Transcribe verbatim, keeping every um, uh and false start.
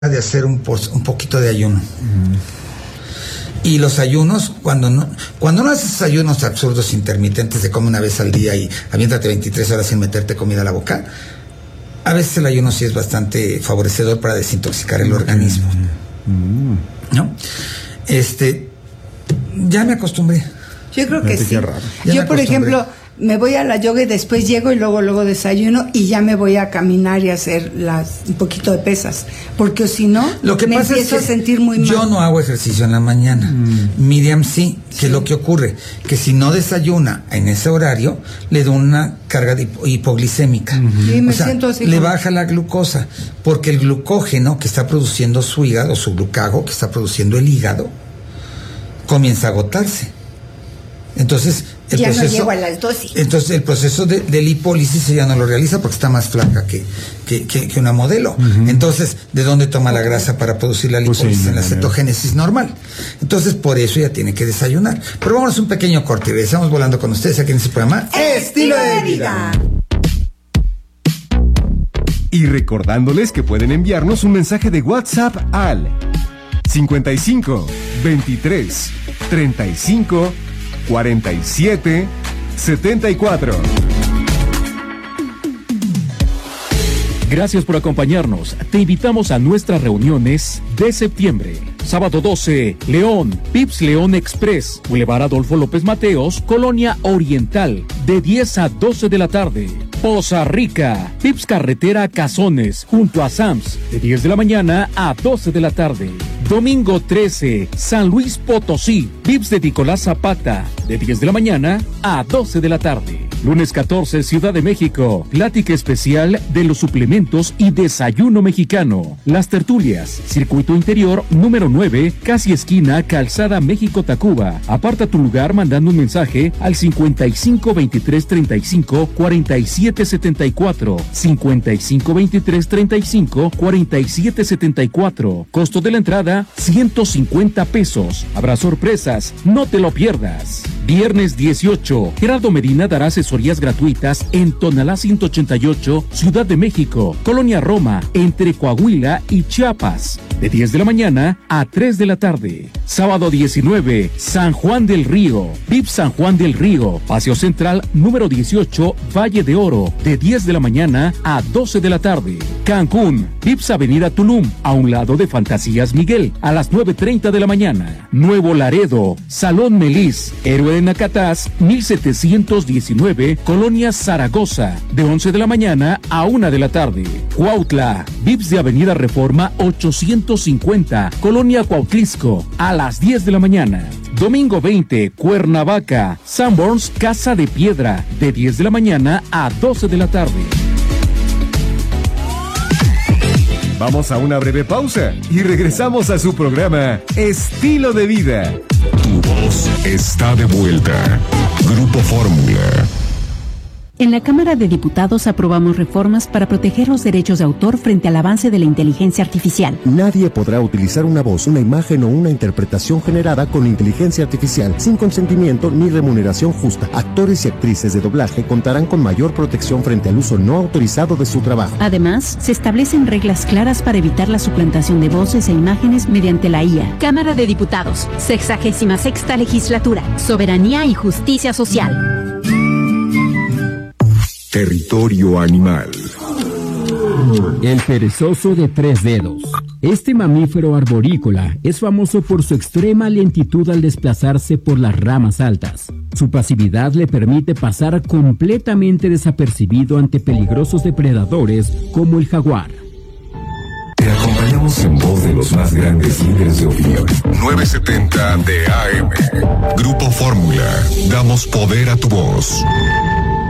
de hacer un, un poquito de ayuno. Mm. Y los ayunos, cuando no, cuando no haces ayunos absurdos intermitentes de come una vez al día y aviéntate veintitrés horas sin meterte comida a la boca, a veces el ayuno sí es bastante favorecedor para desintoxicar el organismo. Mm. ¿No? Este, ya me acostumbré. Yo creo que sí. Yo, por ejemplo, me voy a la yoga y después llego y luego luego desayuno y ya me voy a caminar y a hacer las un poquito de pesas, porque si no lo que me pasa empiezo es que a sentir muy mal. Yo no hago ejercicio en la mañana. Mm. Miriam sí, que sí. Es lo que ocurre, que si no desayuna en ese horario le da una carga de hipo hipoglicémica. Mm-hmm. Sí, me o sea, siento así le como... baja la glucosa, porque el glucógeno que está produciendo su hígado, su glucago que está produciendo el hígado, comienza a agotarse. Entonces el ya proceso, no llego a las dosis. Entonces el proceso de, de lipólisis ella no lo realiza porque está más flaca que, que, que, que una modelo. Uh-huh. Entonces, ¿de dónde toma la grasa para producir la lipólisis? Pues sí, en la cetogénesis normal. Entonces, por eso ella tiene que desayunar. Pero vámonos un pequeño corte y regresamos volando con ustedes aquí en este programa Estilo de Vida. Y recordándoles que pueden enviarnos un mensaje de WhatsApp al cincuenta y cinco, veintitrés, treinta y cinco, cuarenta y siete, setenta y cuatro. Gracias por acompañarnos. Te invitamos a nuestras reuniones de septiembre. Sábado doce, León, Vips León Express, Boulevard Adolfo López Mateos, Colonia Oriental, de diez a doce de la tarde. Poza Rica, Vips Carretera Cazones, junto a Sams, de diez de la mañana a doce de la tarde. Domingo trece, San Luis Potosí, Vips de Nicolás Zapata, de diez de la mañana a doce de la tarde. Lunes catorce, Ciudad de México, plática especial de los suplementos y desayuno mexicano. Las tertulias, circuito interior número nueve, casi esquina, Calzada México-Tacuba. Aparta tu lugar mandando un mensaje al cincuenta y cinco, veintitrés, treinta y cinco, cuarenta y siete, setenta y cuatro. cincuenta y cinco, veintitrés, treinta y cinco, cuarenta y siete, setenta y cuatro. Costo de la entrada, ciento cincuenta pesos. Habrá sorpresas, no te lo pierdas. Viernes dieciocho, Gerardo Medina dará asesorías gratuitas en Tonalá ciento ochenta y ocho, Ciudad de México, Colonia Roma, entre Coahuila y Chiapas, de diez de la mañana a tres de la tarde. Sábado diecinueve, San Juan del Río, Vips San Juan del Río, Paseo Central número dieciocho, Valle de Oro, de diez de la mañana a doce de la tarde. Cancún, Vips Avenida Tulum, a un lado de Fantasías Miguel, a las nueve treinta de la mañana. Nuevo Laredo, Salón Melis, Héroe de Nacatás, mil setecientos diecinueve, Colonia Zaragoza, de once de la mañana a una de la tarde. Cuautla, Vips de Avenida Reforma ochocientos cincuenta, Colonia Cuautlisco, a las diez de la mañana. Domingo veinte, Cuernavaca, Sanborns Casa de Piedra, de diez de la mañana a doce de la tarde. Vamos a una breve pausa y regresamos a su programa Estilo de Vida. Tu voz está de vuelta. Grupo Fórmula. En la Cámara de Diputados aprobamos reformas para proteger los derechos de autor frente al avance de la inteligencia artificial. Nadie podrá utilizar una voz, una imagen o una interpretación generada con inteligencia artificial sin consentimiento ni remuneración justa. Actores y actrices de doblaje contarán con mayor protección frente al uso no autorizado de su trabajo. Además, se establecen reglas claras para evitar la suplantación de voces e imágenes mediante la I A. Cámara de Diputados, sexagésima sexta legislatura, soberanía y justicia social. Territorio animal. El perezoso de tres dedos. Este mamífero arborícola es famoso por su extrema lentitud al desplazarse por las ramas altas. Su pasividad le permite pasar completamente desapercibido ante peligrosos depredadores como el jaguar. Te acompañamos en voz de los más grandes líderes de opinión. novecientos setenta de A M. Grupo Fórmula. Damos poder a tu voz.